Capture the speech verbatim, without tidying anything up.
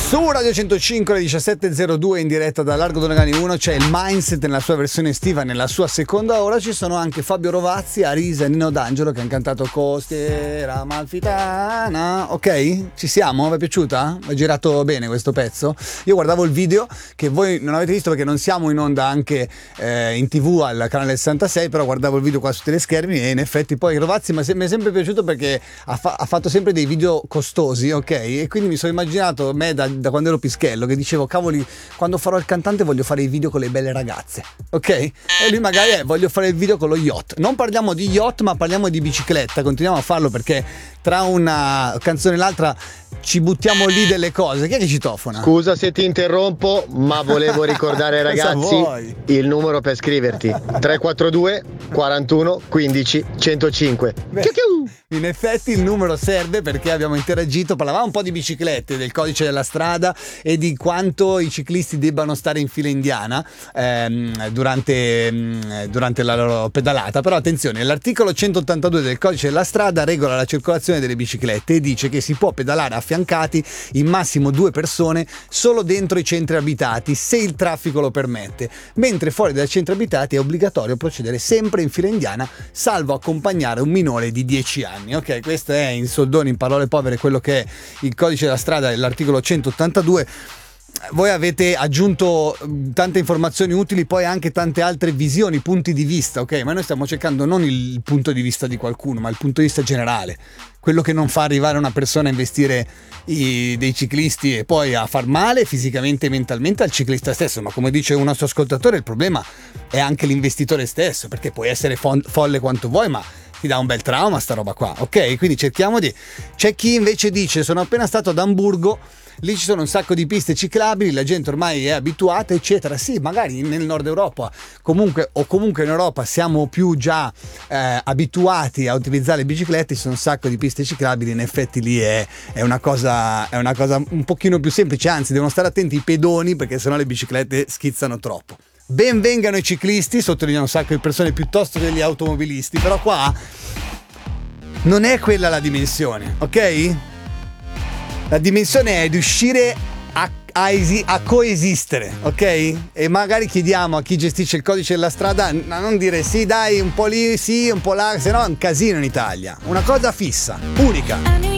Su Radio centocinque alle diciassette e zero due in diretta da Largo Donegani uno c'è il Mindset nella sua versione estiva, nella sua seconda ora ci sono anche Fabio Rovazzi, Arisa e Nino D'Angelo che hanno cantato Costiera Amalfitana. Ok? Ci siamo? Vi è piaciuta? Vi è girato bene questo pezzo? Io guardavo il video che voi non avete visto perché non siamo in onda anche eh, in tv al canale sessantasei, però guardavo il video qua su teleschermi e in effetti poi Rovazzi mi è sempre piaciuto perché ha, fa- ha fatto sempre dei video costosi, ok? E quindi mi sono immaginato me da da quando ero pischello che dicevo cavoli, quando farò il cantante voglio fare i video con le belle ragazze, ok? E lui magari eh, voglio fare il video con lo yacht. Non parliamo di yacht ma parliamo di bicicletta, continuiamo a farlo perché tra una canzone e l'altra ci buttiamo lì delle cose. Chi è che citofona? Scusa se ti interrompo, ma volevo ricordare ai ragazzi il numero per scriverti: tre quattro due quarantuno quindici centocinque. In effetti il numero serve perché abbiamo interagito, parlavamo un po' di biciclette, del codice della strada e di quanto i ciclisti debbano stare in fila indiana ehm, durante, ehm, durante la loro pedalata. Però attenzione, l'articolo centottantadue del codice della strada regola la circolazione delle biciclette e dice che si può pedalare affiancati in massimo due persone solo dentro i centri abitati se il traffico lo permette, mentre fuori dai centri abitati è obbligatorio procedere sempre in fila indiana salvo accompagnare un minore di dieci anni. Ok, questo è in soldoni, in parole povere, quello che è il codice della strada dell'articolo centottantadue. Voi avete aggiunto tante informazioni utili, poi anche tante altre visioni, punti di vista, ok? Ma noi stiamo cercando non il punto di vista di qualcuno, ma il punto di vista generale, quello che non fa arrivare una persona a investire i, dei ciclisti e poi a far male fisicamente e mentalmente al ciclista stesso. Ma come dice un nostro ascoltatore, il problema è anche l'investitore stesso, perché puoi essere fo- folle quanto vuoi, ma ti dà un bel trauma sta roba qua, ok? Quindi cerchiamo di... C'è chi invece dice: sono appena stato ad Amburgo, lì ci sono un sacco di piste ciclabili, la gente ormai è abituata eccetera. Sì, magari nel nord Europa comunque o comunque in Europa siamo più già eh, abituati a utilizzare le biciclette, ci sono un sacco di piste ciclabili, in effetti lì è, è una cosa è una cosa un pochino più semplice, anzi devono stare attenti i pedoni perché sennò le biciclette schizzano troppo. Ben vengano i ciclisti, sottolineo un sacco di persone piuttosto che gli automobilisti, però qua non è quella la dimensione, ok? La dimensione è riuscire a, a, esi- a coesistere, ok? E magari chiediamo a chi gestisce il codice della strada a non dire sì dai un po' lì, sì un po' là, se no è un casino in Italia. Una cosa fissa, unica.